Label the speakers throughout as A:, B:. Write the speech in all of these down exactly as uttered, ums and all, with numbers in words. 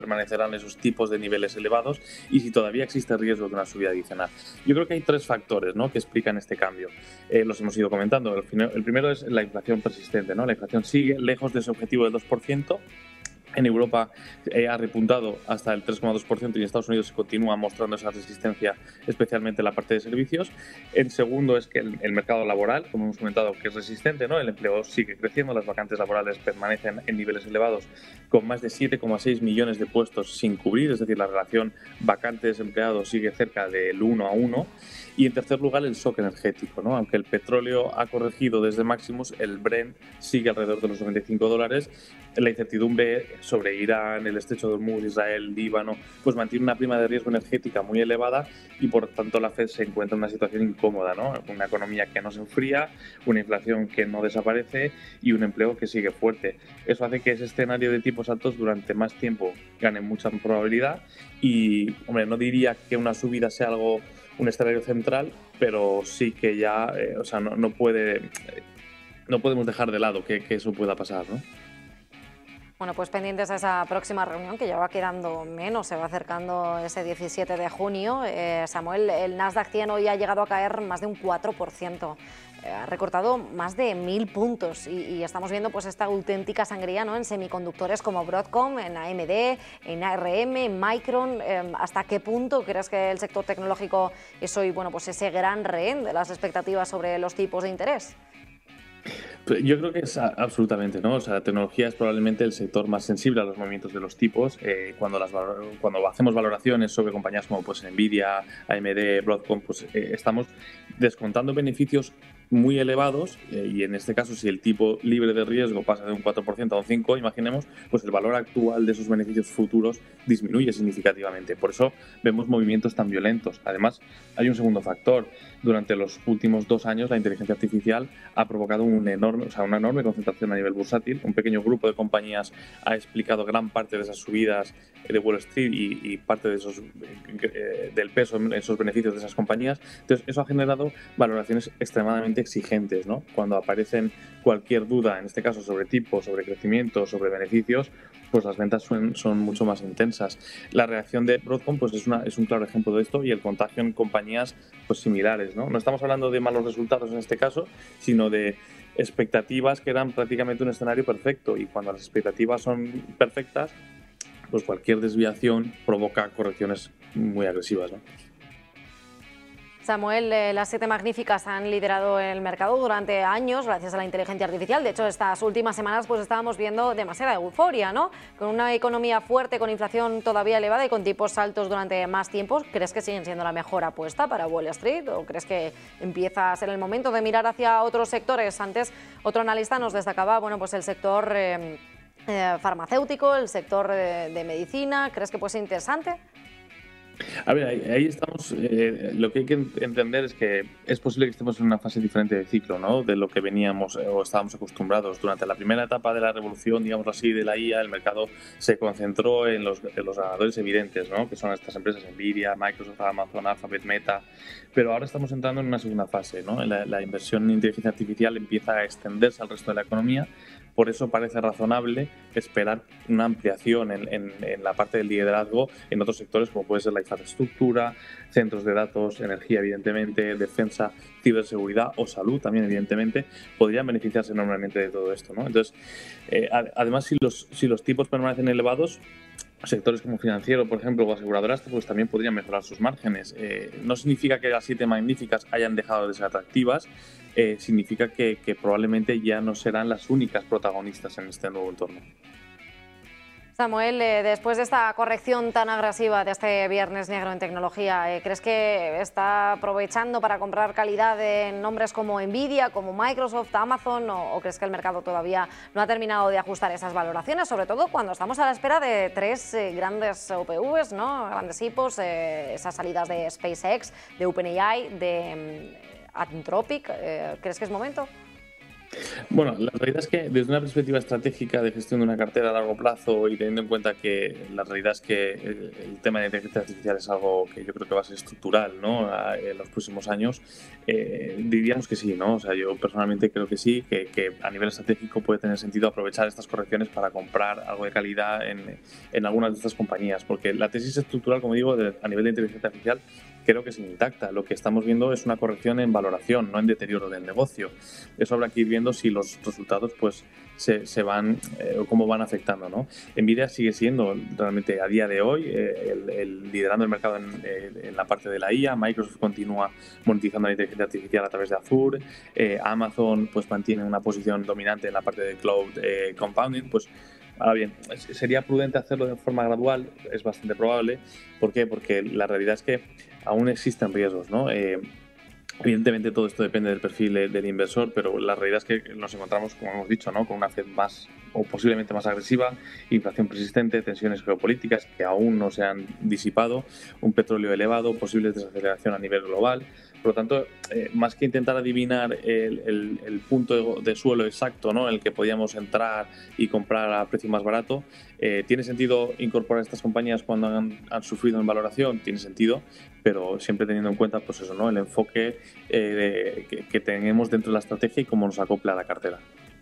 A: permanecerán esos tipos de niveles elevados y si todavía existe riesgo de una subida adicional. Yo creo que hay tres factores, ¿no?, que explican este cambio. Eh, los hemos ido comentando. El, el primero es la inflación persistente, ¿no? La inflación sigue lejos de ese objetivo del dos por ciento. En Europa eh, ha repuntado hasta el tres coma dos por ciento y en Estados Unidos se continúa mostrando esa resistencia, especialmente en la parte de servicios. El segundo es que el, el mercado laboral, como hemos comentado, que es resistente, ¿no? El empleo sigue creciendo, las vacantes laborales permanecen en niveles elevados, con más de siete coma seis millones de puestos sin cubrir, es decir, la relación vacantes-empleados sigue cerca del uno a uno. Y en tercer lugar, el shock energético, ¿no? Aunque el petróleo ha corregido desde máximos, el Brent sigue alrededor de los noventa y cinco dólares. La incertidumbre sobre Irán, el estrecho de Hormuz, Israel, Líbano, pues mantiene una prima de riesgo energética muy elevada y por tanto la Fed se encuentra en una situación incómoda, ¿no? Una economía que no se enfría, una inflación que no desaparece y un empleo que sigue fuerte. Eso hace que ese escenario de tipos altos durante más tiempo gane mucha probabilidad y, hombre, no diría que una subida sea algo, un escenario central, pero sí que ya, eh, o sea, no, no puede, eh, no podemos dejar de lado que, que eso pueda pasar, ¿no?
B: Bueno, pues pendientes a esa próxima reunión, que ya va quedando menos, se va acercando ese diecisiete de junio. Eh, Samuel, el Nasdaq cien hoy ha llegado a caer más de un cuatro por ciento. Eh, ha recortado más de mil puntos y, y estamos viendo pues esta auténtica sangría, ¿no?, en semiconductores como Broadcom, en A M D, en A R M, en Micron. Eh, ¿Hasta qué punto crees que el sector tecnológico es hoy, bueno, pues ese gran rehén de las expectativas sobre los tipos de interés?
A: Yo creo que es absolutamente, ¿no? O sea, la tecnología es probablemente el sector más sensible a los movimientos de los tipos. Eh, cuando, las, cuando hacemos valoraciones sobre compañías como pues, Nvidia, A M D, Broadcom, pues eh, estamos descontando beneficios muy elevados eh, y en este caso si el tipo libre de riesgo pasa de un cuatro por ciento a un cinco por ciento, imaginemos, pues el valor actual de esos beneficios futuros disminuye significativamente. Por eso vemos movimientos tan violentos. Además, hay un segundo factor. Durante los últimos dos años la inteligencia artificial ha provocado un enorme, o sea, una enorme concentración a nivel bursátil. Un pequeño grupo de compañías ha explicado gran parte de esas subidas de Wall Street y, y parte de esos, eh, del peso en esos beneficios de esas compañías. Entonces, eso ha generado valoraciones extremadamente exigentes, ¿no? Cuando aparecen cualquier duda, en este caso sobre tipo, sobre crecimiento, sobre beneficios, pues las ventas son, son mucho más intensas. La reacción de Broadcom pues es, una, es un claro ejemplo de esto y el contagio en compañías pues similares, ¿no? No estamos hablando de malos resultados en este caso, sino de expectativas que eran prácticamente un escenario perfecto y cuando las expectativas son perfectas, pues cualquier desviación provoca correcciones muy agresivas, ¿no?
B: Samuel, eh, las siete magníficas han liderado el mercado durante años gracias a la inteligencia artificial. De hecho, estas últimas semanas pues estábamos viendo demasiada euforia, ¿no? Con una economía fuerte, con inflación todavía elevada y con tipos altos durante más tiempo. ¿Crees que siguen siendo la mejor apuesta para Wall Street o crees que empieza a ser el momento de mirar hacia otros sectores? Antes otro analista nos destacaba, bueno, pues el sector eh, eh, farmacéutico, el sector eh, de medicina. ¿Crees que puede ser interesante?
A: A ver, ahí, ahí estamos. Eh, lo que hay que entender es que es posible que estemos en una fase diferente de ciclo, ¿no?, de lo que veníamos eh, o estábamos acostumbrados. Durante la primera etapa de la revolución, digamos así, de la I A, el mercado se concentró en los, en los ganadores evidentes, ¿no?, que son estas empresas Nvidia, Microsoft, Amazon, Alphabet, Meta. Pero ahora estamos entrando en una segunda fase, ¿no? La, la inversión en inteligencia artificial empieza a extenderse al resto de la economía. Por eso parece razonable esperar una ampliación en, en, en la parte del liderazgo en otros sectores como puede ser la infraestructura, centros de datos, energía evidentemente, defensa, ciberseguridad o salud también evidentemente, podrían beneficiarse enormemente de todo esto, ¿no? Entonces, eh, además si los, si los tipos permanecen elevados, sectores como financiero, por ejemplo, o aseguradoras, pues también podrían mejorar sus márgenes. Eh, no significa que las siete magníficas hayan dejado de ser atractivas, eh, significa que, que probablemente ya no serán las únicas protagonistas en este nuevo entorno.
B: Samuel, eh, después de esta corrección tan agresiva de este viernes negro en tecnología, eh, ¿crees que está aprovechando para comprar calidad en nombres como Nvidia, como Microsoft, Amazon, o, o crees que el mercado todavía no ha terminado de ajustar esas valoraciones, sobre todo cuando estamos a la espera de tres eh, grandes O P Vs, ¿no?, grandes hipos, eh, esas salidas de SpaceX, de OpenAI, de eh, Anthropic? Eh, ¿Crees que es momento?
A: Bueno, la realidad es que desde una perspectiva estratégica de gestión de una cartera a largo plazo y teniendo en cuenta que la realidad es que el, el tema de inteligencia artificial es algo que yo creo que va a ser estructural, ¿no?, a, en los próximos años, eh, diríamos que sí, ¿no? O sea, yo personalmente creo que sí, que, que a nivel estratégico puede tener sentido aprovechar estas correcciones para comprar algo de calidad en, en algunas de estas compañías, porque la tesis estructural, como digo, de, a nivel de inteligencia artificial, creo que es intacta. Lo que estamos viendo es una corrección en valoración, no en deterioro del negocio. Eso habrá que ir viendo si los resultados pues se, se van eh, o cómo van afectando, ¿no? Nvidia sigue siendo realmente a día de hoy eh, el, el liderando el mercado en, eh, en la parte de la I A. Microsoft continúa monetizando la inteligencia artificial a través de Azure. Eh, Amazon pues mantiene una posición dominante en la parte de cloud eh, compounding. Pues ahora bien, sería prudente hacerlo de forma gradual, es bastante probable. ¿Por qué? Porque la realidad es que aún existen riesgos, ¿no? Eh, Evidentemente todo esto depende del perfil del inversor, pero la realidad es que nos encontramos, como hemos dicho, ¿no?, con una Fed más o posiblemente más agresiva, inflación persistente, tensiones geopolíticas que aún no se han disipado, un petróleo elevado, posible desaceleración a nivel global. Por lo tanto, eh, más que intentar adivinar el, el, el punto de, de suelo exacto, ¿no?, en el que podíamos entrar y comprar a precio más barato, eh, ¿tiene sentido incorporar estas compañías cuando han, han sufrido en valoración? Tiene sentido, pero siempre teniendo en cuenta pues eso, ¿no?, el enfoque eh, que, que tenemos dentro de la estrategia y cómo nos acopla a la cartera.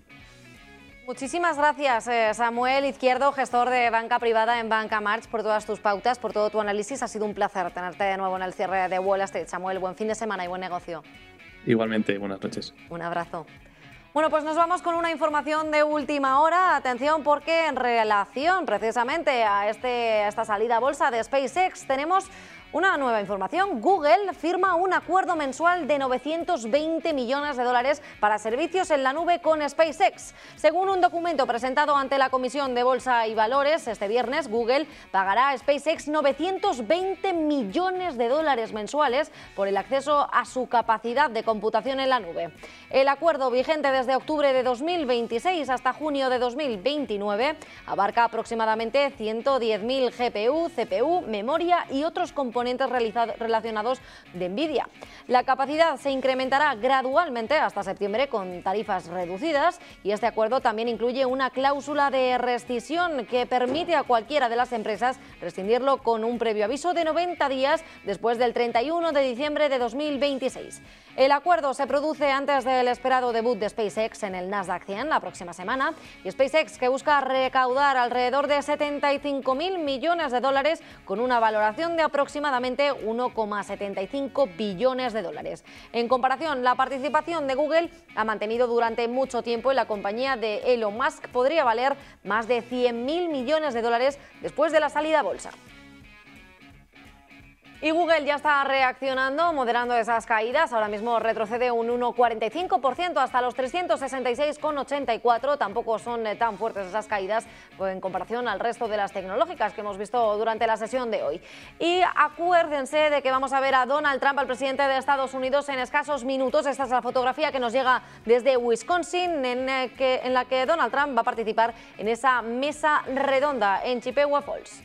B: Muchísimas gracias, Samuel Izquierdo, gestor de banca privada en Banca March, por todas tus pautas, por todo tu análisis. Ha sido un placer tenerte de nuevo en el cierre de Wall Street. Samuel, buen fin de semana y buen negocio.
A: Igualmente, buenas noches.
B: Un abrazo. Bueno, pues nos vamos con una información de última hora. Atención, porque en relación precisamente a, este, a esta salida a bolsa de SpaceX tenemos una nueva información. Google firma un acuerdo mensual de novecientos veinte millones de dólares para servicios en la nube con SpaceX. Según un documento presentado ante la Comisión de Bolsa y Valores este viernes, Google pagará a SpaceX novecientos veinte millones de dólares mensuales por el acceso a su capacidad de computación en la nube. El acuerdo, vigente desde octubre de dos mil veintiséis hasta junio de dos mil veintinueve, abarca aproximadamente ciento diez mil G P U, C P U, memoria y otros componentes relacionados de Nvidia. La capacidad se incrementará gradualmente hasta septiembre con tarifas reducidas, y este acuerdo también incluye una cláusula de rescisión que permite a cualquiera de las empresas rescindirlo con un previo aviso de noventa días después del treinta y uno de diciembre de dos mil veintiséis. El acuerdo se produce antes del esperado debut de SpaceX en el Nasdaq cien la próxima semana, y SpaceX, que busca recaudar alrededor de setenta y cinco mil millones de dólares con una valoración de aproximadamente uno coma setenta y cinco billones de dólares. En comparación, la participación de Google ha mantenido durante mucho tiempo, y la compañía de Elon Musk podría valer más de cien mil millones de dólares después de la salida a bolsa. Y Google ya está reaccionando, moderando esas caídas. Ahora mismo retrocede un uno coma cuarenta y cinco por ciento hasta los trescientos sesenta y seis coma ochenta y cuatro. Tampoco son tan fuertes esas caídas en comparación al resto de las tecnológicas que hemos visto durante la sesión de hoy. Y acuérdense de que vamos a ver a Donald Trump, al presidente de Estados Unidos, en escasos minutos. Esta es la fotografía que nos llega desde Wisconsin, en, que, en la que Donald Trump va a participar en esa mesa redonda en Chippewa Falls.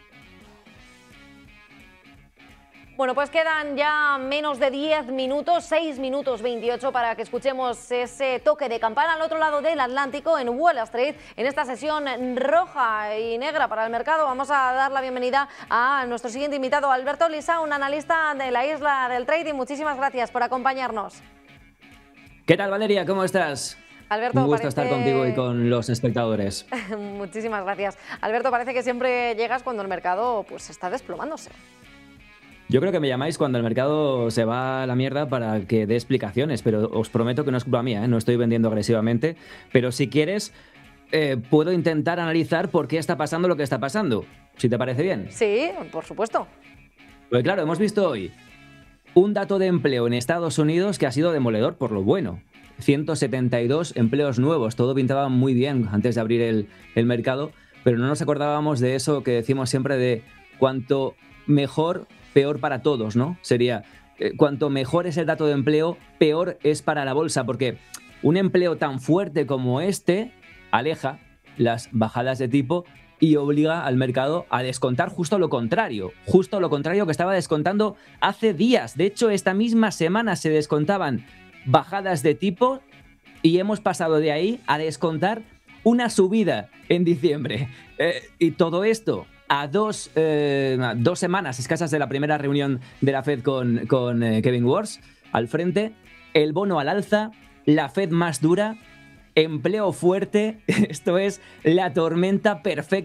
B: Bueno, pues quedan ya menos de diez minutos, seis minutos veintiocho, para que escuchemos ese toque de campana al otro lado del Atlántico, en Wall Street, en esta sesión roja y negra para el mercado. Vamos a dar la bienvenida a nuestro siguiente invitado, Alberto Lisa, un analista de la Isla del Trading. Muchísimas gracias por acompañarnos.
C: ¿Qué tal, Valeria? ¿Cómo estás?
B: Alberto,
C: un gusto
B: parece...
C: estar contigo y con los espectadores.
B: Muchísimas gracias. Alberto, parece que siempre llegas cuando el mercado pues está desplomándose.
C: Yo creo que me llamáis cuando el mercado se va a la mierda para que dé explicaciones, pero os prometo que no es culpa mía, ¿eh? No estoy vendiendo agresivamente, pero si quieres eh, puedo intentar analizar por qué está pasando lo que está pasando, si te parece bien.
B: Sí, por supuesto.
C: Pues claro, hemos visto hoy un dato de empleo en Estados Unidos que ha sido demoledor por lo bueno. ciento setenta y dos empleos nuevos, todo pintaba muy bien antes de abrir el, el mercado, pero no nos acordábamos de eso que decimos siempre de cuanto mejor, peor para todos, ¿no? Sería, eh, cuanto mejor es el dato de empleo, peor es para la bolsa, porque un empleo tan fuerte como este aleja las bajadas de tipo y obliga al mercado a descontar justo lo contrario, justo lo contrario que estaba descontando hace días. De hecho, esta misma semana se descontaban bajadas de tipo y hemos pasado de ahí a descontar una subida en diciembre. Eh, y todo esto a dos, eh, dos semanas escasas de la primera reunión de la Fed con, con eh, Kevin Warsh al frente, el bono al alza, la Fed más dura, empleo fuerte. Esto es la tormenta perfecta